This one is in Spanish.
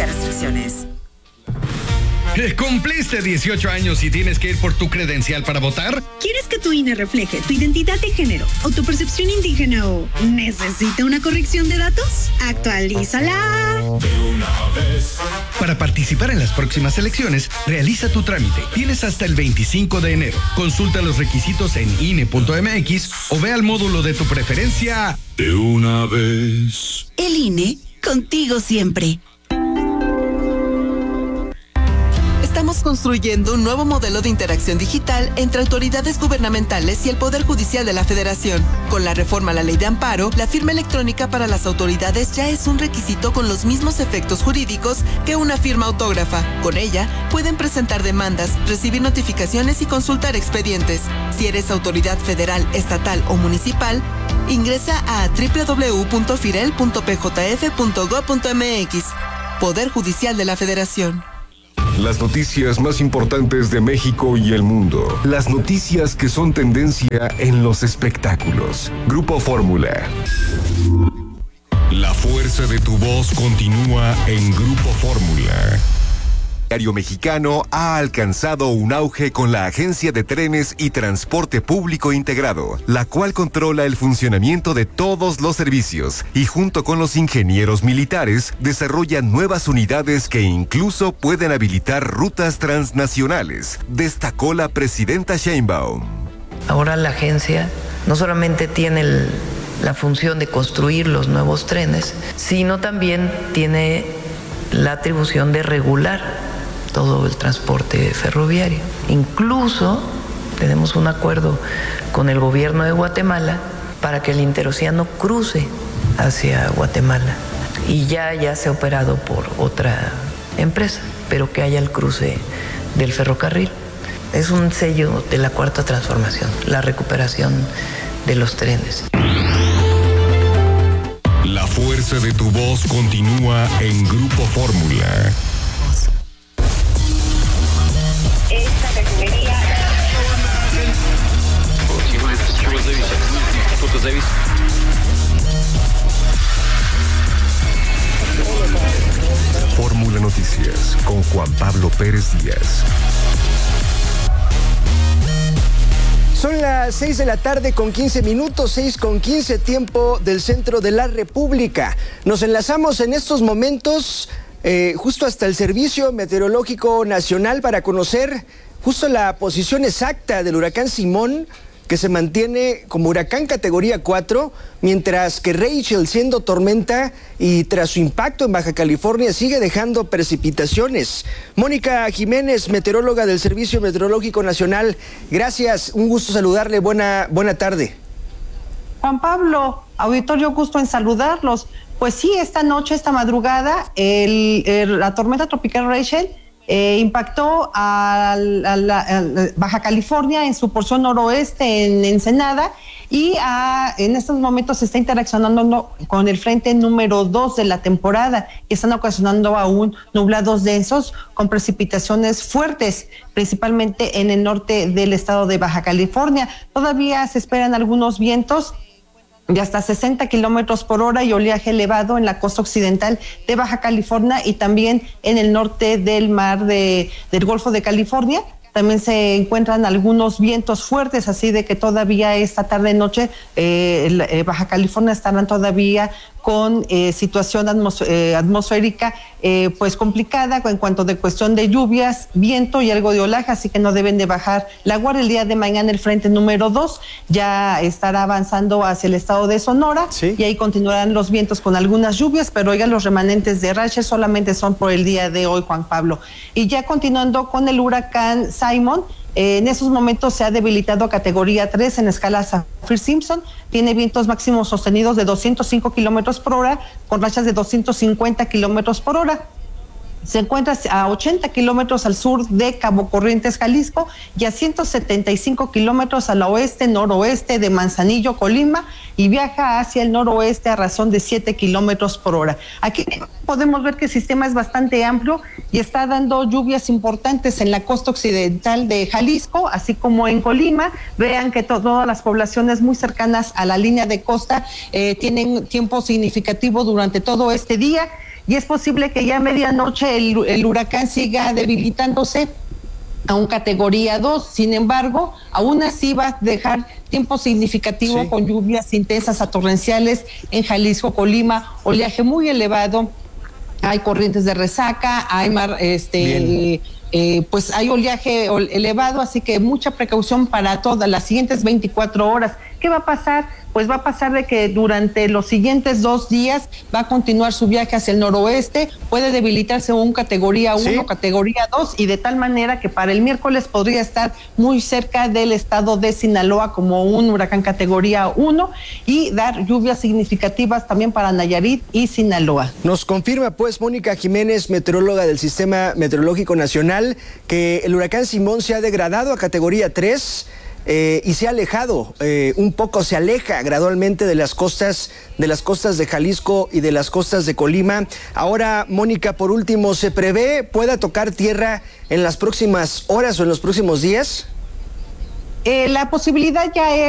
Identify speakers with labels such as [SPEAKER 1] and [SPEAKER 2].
[SPEAKER 1] restricciones.
[SPEAKER 2] ¿Cumpliste 18 años y tienes que ir por tu credencial para votar?
[SPEAKER 3] ¿Quieres que tu INE refleje tu identidad de género o tu percepción indígena o necesita una corrección de datos? ¡Actualízala!
[SPEAKER 2] Para participar en las próximas elecciones, realiza tu trámite. Tienes hasta el 25 de enero. Consulta los requisitos en INE.mx o ve al módulo de tu preferencia de una vez.
[SPEAKER 1] El INE, contigo siempre.
[SPEAKER 4] Estamos construyendo un nuevo modelo de interacción digital entre autoridades gubernamentales y el Poder Judicial de la Federación. Con la reforma a la Ley de Amparo, la firma electrónica para las autoridades ya es un requisito con los mismos efectos jurídicos que una firma autógrafa. Con ella, pueden presentar demandas, recibir notificaciones y consultar expedientes. Si eres autoridad federal, estatal o municipal, ingresa a www.firel.pjf.gov.mx. Poder Judicial de la Federación.
[SPEAKER 5] Las noticias más importantes de México y el mundo. Las noticias que son tendencia en los espectáculos. Grupo Fórmula.
[SPEAKER 6] La fuerza de tu voz continúa en Grupo Fórmula.
[SPEAKER 5] El diario mexicano ha alcanzado un auge con la Agencia de Trenes y Transporte Público Integrado, la cual controla el funcionamiento de todos los servicios y junto con los ingenieros militares desarrolla nuevas unidades que incluso pueden habilitar rutas transnacionales, destacó la presidenta Sheinbaum.
[SPEAKER 7] Ahora la agencia no solamente tiene la función de construir los nuevos trenes, sino también tiene la atribución de regular todo el transporte ferroviario. Incluso tenemos un acuerdo con el gobierno de Guatemala para que el interoceano cruce hacia Guatemala. Y ya se ha operado por otra empresa, pero que haya el cruce del ferrocarril. Es un sello de la Cuarta Transformación, la recuperación de los trenes.
[SPEAKER 6] La fuerza de tu voz continúa en Grupo Fórmula.
[SPEAKER 5] Fórmula Noticias con Juan Pablo Pérez Díaz.
[SPEAKER 8] Son las 6 de la tarde con 15 minutos, 6:15 tiempo del centro de la República. Nos enlazamos en estos momentos justo hasta el Servicio Meteorológico Nacional para conocer justo la posición exacta del huracán Simón, que se mantiene como huracán categoría 4, mientras que Rachel, siendo tormenta y tras su impacto en Baja California, sigue dejando precipitaciones. Mónica Jiménez, meteoróloga del Servicio Meteorológico Nacional, gracias, un gusto saludarle, buena tarde.
[SPEAKER 9] Juan Pablo, auditorio, gusto en saludarlos. Pues sí, esta noche, esta madrugada, la tormenta tropical Rachel impactó a Baja California en su porción noroeste, en Ensenada, y en estos momentos se está interaccionando con el frente número 2 de la temporada, y están ocasionando aún nublados densos con precipitaciones fuertes, principalmente en el norte del estado de Baja California. Todavía se esperan algunos vientos de hasta 60 kilómetros por hora y oleaje elevado en la costa occidental de Baja California y también en el norte del mar del Golfo de California. También se encuentran algunos vientos fuertes, así de que todavía esta tarde-noche Baja California estarán todavía con situación atmosférica pues complicada en cuanto de cuestión de lluvias, viento y algo de olaje, así que no deben de bajar la guardia. El día de mañana el frente número 2 ya estará avanzando hacia el estado de Sonora, ¿sí? Y ahí continuarán los vientos con algunas lluvias, pero oigan, los remanentes de Rachel solamente son por el día de hoy, Juan Pablo. Y ya continuando con el huracán Simon, en esos momentos se ha debilitado a categoría 3 en escala Saffir-Simpson. Tiene vientos máximos sostenidos de 205 kilómetros por hora con rachas de 250 kilómetros por hora. Se encuentra a 80 kilómetros al sur de Cabo Corrientes, Jalisco, y a 175 kilómetros al oeste-noroeste de Manzanillo, Colima, y viaja hacia el noroeste a razón de 7 kilómetros por hora. Aquí podemos ver que el sistema es bastante amplio y está dando lluvias importantes en la costa occidental de Jalisco, así como en Colima. Vean que todas las poblaciones muy cercanas a la línea de costa tienen tiempo significativo durante todo este día. y es posible que ya a medianoche el huracán siga debilitándose a un categoría 2. Sin embargo, aún así va a dejar tiempo significativo con lluvias intensas a torrenciales en Jalisco, Colima, oleaje muy elevado, hay corrientes de resaca, hay mar, pues hay oleaje elevado, así que mucha precaución para todas las siguientes 24 horas. ¿Qué va a pasar? Pues va a pasar de que durante los siguientes 2 días va a continuar su viaje hacia el noroeste, puede debilitarse un categoría 1, categoría 2, y de tal manera que para el miércoles podría estar muy cerca del estado de Sinaloa como un huracán categoría 1 y dar lluvias significativas también para Nayarit y Sinaloa.
[SPEAKER 8] Nos confirma pues Mónica Jiménez, meteoróloga del Sistema Meteorológico Nacional, que el huracán Simón se ha degradado a categoría 3 y se ha alejado, un poco se aleja gradualmente de las costas de Jalisco y de las costas de Colima. Ahora, Mónica, por último, ¿se prevé pueda tocar tierra en las próximas horas o en los próximos días?
[SPEAKER 9] La posibilidad ya es